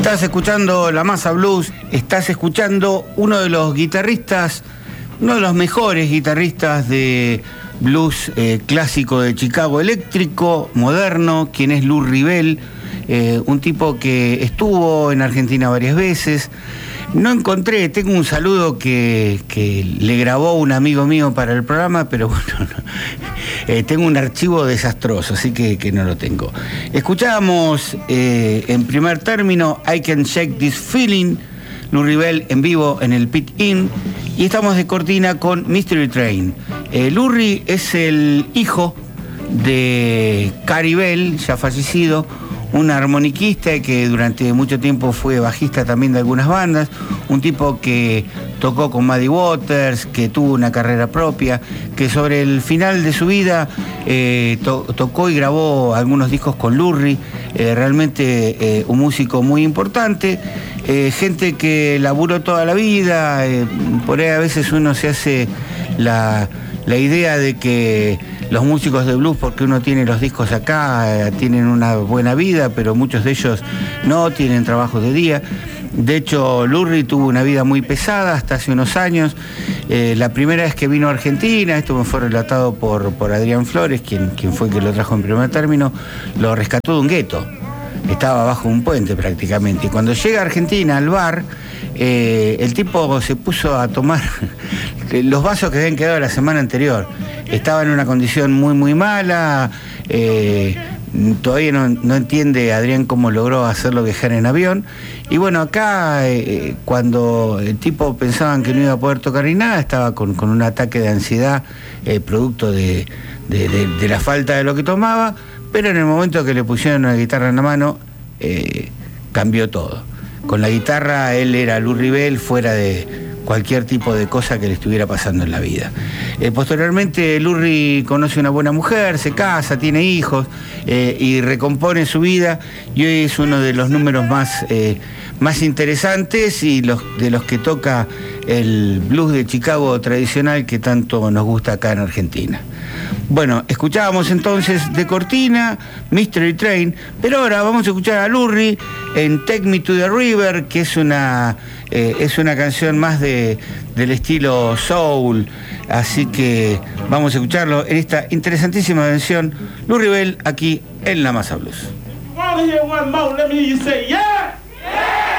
Estás escuchando La Masa Blues, estás escuchando uno de los mejores guitarristas de blues clásico de Chicago, eléctrico, moderno, quien es Lou Ribelle, un tipo que estuvo en Argentina varias veces. No encontré, tengo un saludo que le grabó un amigo mío para el programa, pero bueno, tengo un archivo desastroso, así que no lo tengo. Escuchábamos en primer término I Can Shake This Feeling, Lou Ribelle en vivo en el Pit Inn, y estamos de cortina con Mystery Train. Lou es el hijo de Cary Bell, ya fallecido, un armoniquista que durante mucho tiempo fue bajista también de algunas bandas, un tipo que tocó con Muddy Waters, que tuvo una carrera propia, que sobre el final de su vida tocó y grabó algunos discos con Lou Reed, realmente un músico muy importante, gente que laburó toda la vida, por ahí a veces uno se hace la idea de que los músicos de blues, porque uno tiene los discos acá, tienen una buena vida, pero muchos de ellos no tienen trabajos de día. De hecho, Lou Reed tuvo una vida muy pesada hasta hace unos años. La primera vez que vino a Argentina, esto me fue relatado por Adrián Flores, quien fue que lo trajo en primer término, lo rescató de un gueto. Estaba bajo un puente prácticamente. Y cuando llega a Argentina al bar, el tipo se puso a tomar los vasos que habían quedado la semana anterior. Estaba en una condición muy, muy mala. Todavía no entiende Adrián cómo logró hacerlo viajar en avión. Y bueno, acá cuando el tipo pensaban que no iba a poder tocar ni nada, estaba con un ataque de ansiedad producto de la falta de lo que tomaba, pero en el momento que le pusieron una guitarra en la mano, cambió todo. Con la guitarra él era Lou Ribelle fuera de cualquier tipo de cosa que le estuviera pasando en la vida. Posteriormente Lou Reed conoce una buena mujer, se casa, tiene hijos y recompone su vida, y hoy es uno de los números más interesantes y de los que toca el blues de Chicago tradicional que tanto nos gusta acá en Argentina. Bueno, escuchábamos entonces de cortina Mystery Train, pero ahora vamos a escuchar a Lou Reed en Take Me to the River, que es una canción más del estilo soul, así que vamos a escucharlo en esta interesantísima versión, Lou Ribelle aquí en La Masa Blues. One more, let me hear you say, yeah! Yeah!